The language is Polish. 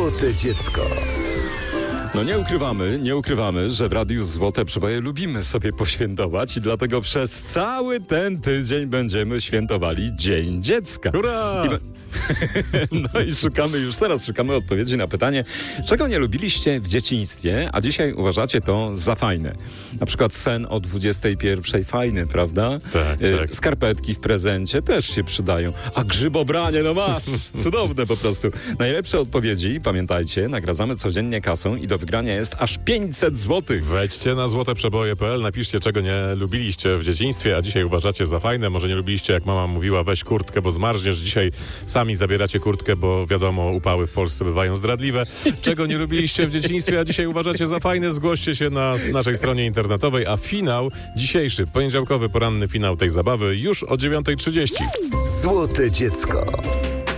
Złote dziecko. No nie ukrywamy, że w Radiu Złote Przeboje lubimy sobie poświętować i dlatego przez cały ten tydzień będziemy świętowali Dzień Dziecka. Hurra! No i już teraz szukamy odpowiedzi na pytanie, czego nie lubiliście w dzieciństwie, a dzisiaj uważacie to za fajne. Na przykład sen o 21:00 fajny, prawda? Tak. Skarpetki w prezencie też się przydają. A grzybobranie, no masz! Cudowne po prostu. Najlepsze odpowiedzi, pamiętajcie, nagradzamy codziennie kasą i do wygrania jest aż 500 zł. Wejdźcie na złoteprzeboje.pl, napiszcie, czego nie lubiliście w dzieciństwie, a dzisiaj uważacie za fajne. Może nie lubiliście, jak mama mówiła, weź kurtkę, bo zmarzniesz. Dzisiaj sami zabieracie kurtkę, bo wiadomo, upały w Polsce bywają zdradliwe. Czego nie lubiliście w dzieciństwie, a dzisiaj uważacie za fajne, zgłoście się na naszej stronie internetowej, a finał, dzisiejszy, poniedziałkowy, poranny finał tej zabawy już o 9:30. Złote dziecko.